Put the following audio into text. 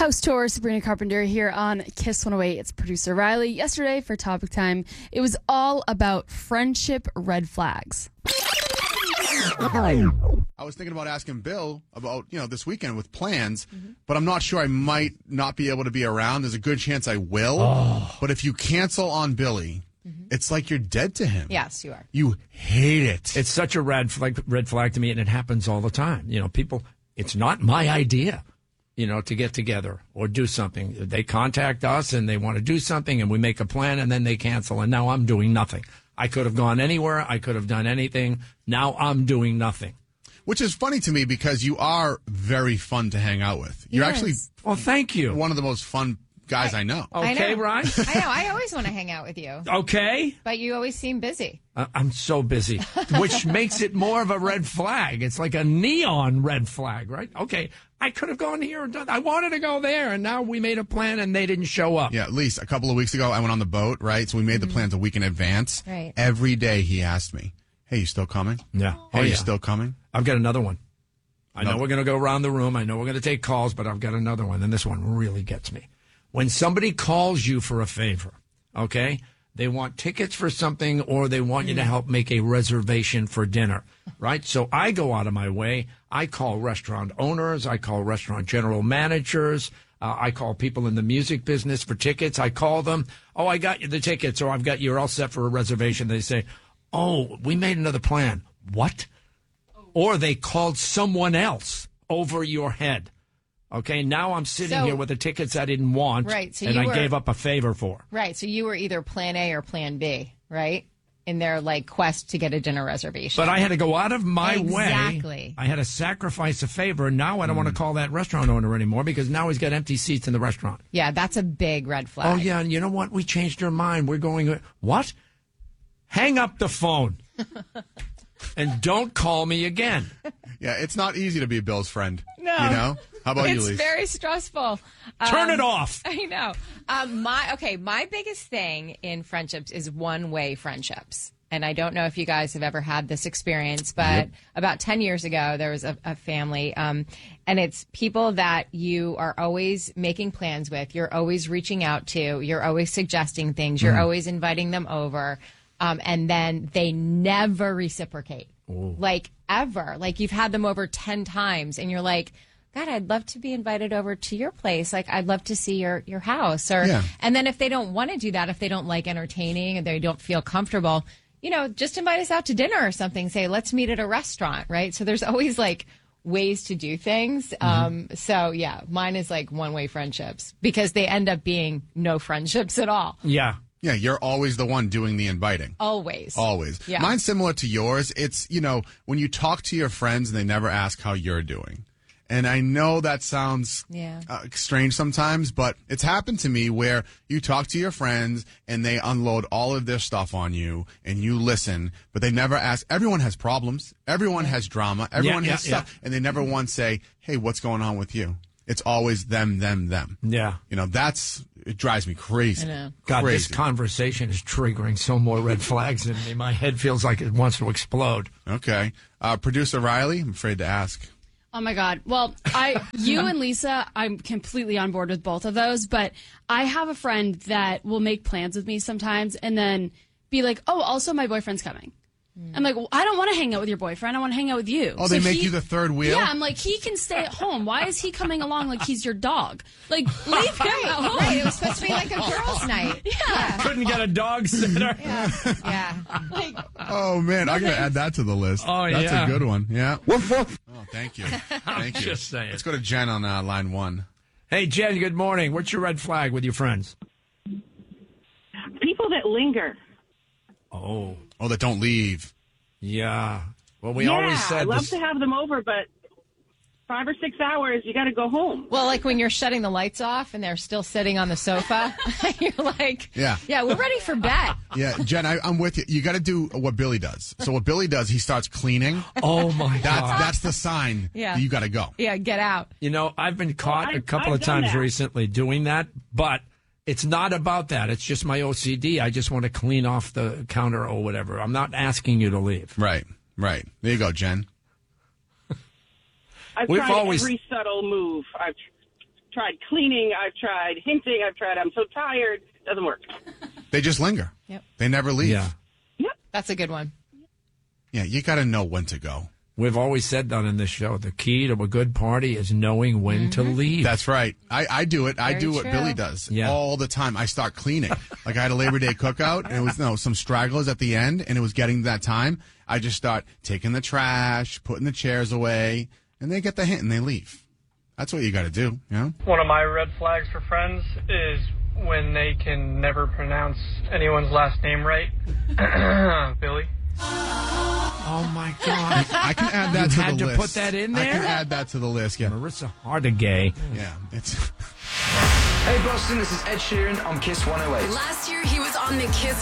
House Tour, Sabrina Carpenter here on Kiss 108. It's producer Riley. Yesterday for Topic Time, it was all about friendship red flags. I was thinking about asking Bill about, this weekend with plans, but I'm not sure I might not be able to be around. There's a good chance I will. But if you cancel on Billy, it's like you're dead to him. Yes, you are. You hate it. It's such a red flag to me, and it happens all the time. People, it's not my idea, to get together or do something. They contact us and they want to do something, and we make a plan, and then they cancel, and now I'm doing nothing. I could have gone anywhere. I could have done anything. Now I'm doing nothing. Which is funny to me because you are very fun to hang out with. You're actually thank you. One of the most fun guys I know. Okay, Ryan? I know. I always want to hang out with you. Okay. But you always seem busy. I'm so busy, which makes it more of a red flag. It's like a neon red flag, right? Okay, I could have gone here and done. I wanted to go there, and now we made a plan, and they didn't show up. Yeah, at least a couple of weeks ago, I went on the boat, right? So we made the plans a week in advance. Right. Every day he asked me, hey, you still coming? Yeah. Hey, you still coming? I've got another one. I know we're going to go around the room. I know we're going to take calls, but I've got another one, and this one really gets me. When somebody calls you for a favor, okay, they want tickets for something or they want you to help make a reservation for dinner, right? So I go out of my way. I call restaurant owners. I call restaurant general managers. I call people in the music business for tickets. I call them. Oh, I got you the tickets, or you're all set for a reservation. They say, oh, we made another plan. What? Or they called someone else over your head. Okay, now I'm sitting here with the tickets I didn't want, right, so and I gave up a favor for. Right, so you were either plan A or plan B, right? In their, quest to get a dinner reservation. But I had to go out of my way. Exactly. I had to sacrifice a favor. Now I don't want to call that restaurant owner anymore because now he's got empty seats in the restaurant. Yeah, that's a big red flag. Oh, yeah, and you know what? We changed our mind. We're going, what? Hang up the phone. And don't call me again. Yeah, it's not easy to be Bill's friend. No. How about you, Lise? It's very stressful. Turn it off. I know. My biggest thing in friendships is one-way friendships. And I don't know if you guys have ever had this experience, but about 10 years ago, there was a family, and it's people that you are always making plans with. You're always reaching out to. You're always suggesting things. You're always inviting them over. And then they never reciprocate, ever. You've had them over 10 times, and you're like, God, I'd love to be invited over to your place. I'd love to see your house. And then if they don't want to do that, if they don't like entertaining and they don't feel comfortable, just invite us out to dinner or something. Say, let's meet at a restaurant, right? So there's always ways to do things. So yeah, mine is one-way friendships because they end up being no friendships at all. Yeah. Yeah, you're always the one doing the inviting. Always. Yeah. Mine's similar to yours. It's, when you talk to your friends and they never ask how you're doing. And I know that sounds strange sometimes, but it's happened to me where you talk to your friends and they unload all of their stuff on you and you listen, but they never ask. Everyone has problems. Everyone has drama. Everyone has stuff. And they never once say, hey, what's going on with you? It's always them, them, them. Yeah. It drives me crazy. I know. God, crazy. This conversation is triggering so more red flags in me. My head feels like it wants to explode. Okay. Producer Riley, I'm afraid to ask. Oh my God. Well, you and Lisa, I'm completely on board with both of those, but I have a friend that will make plans with me sometimes and then be like, oh, also my boyfriend's coming. I'm like, well, I don't want to hang out with your boyfriend. I want to hang out with you. Oh, so they make you the third wheel? Yeah, I'm like, he can stay at home. Why is he coming along like he's your dog? Leave him at home. Right, it was supposed to be like a girls' night. Yeah. Couldn't get a dog sitter. Yeah. Oh, man, I'm going to add that to the list. Oh, That's a good one. Yeah. Woof, woof. Oh, thank you. Thank you. Just saying. Let's go to Jen on line 1. Hey, Jen, good morning. What's your red flag with your friends? People that linger. Oh, that don't leave. Yeah. Well, we always said I love to have them over, but 5 or 6 hours, you got to go home. Well, when you're shutting the lights off and they're still sitting on the sofa, you're like, yeah, we're ready for bed. Yeah, Jen, I'm with you. You got to do what Billy does. So what Billy does, he starts cleaning. Oh, my God. That's the sign that you got to go. Yeah, get out. I've been caught a couple of times recently doing that, but it's not about that. It's just my OCD. I just want to clean off the counter or whatever. I'm not asking you to leave. Right. There you go, Jen. I've We've tried always- every subtle move. tried cleaning. I've tried hinting. I've tried I'm so tired. Doesn't work. They just linger. Yep. They never leave. Yeah. Yep. That's a good one. Yeah, you got to know when to go. We've always said that in this show. The key to a good party is knowing when to leave. That's right. I do it. I Very do what true. Billy does Yeah. all the time. I start cleaning. Like I had a Labor Day cookout, and it was some stragglers at the end, and it was getting to that time. I just start taking the trash, putting the chairs away, and they get the hint and they leave. That's what you got to do, you know? One of my red flags for friends is when they can never pronounce anyone's last name right. Billy. Oh, my God. I can add that You to had the to list. put that in I can there? add that to the list, yeah. Marissa Hardegay. Yeah, it's... Hey Boston, this is Ed Sheeran on Kiss 108. Last year, he was on the Kiss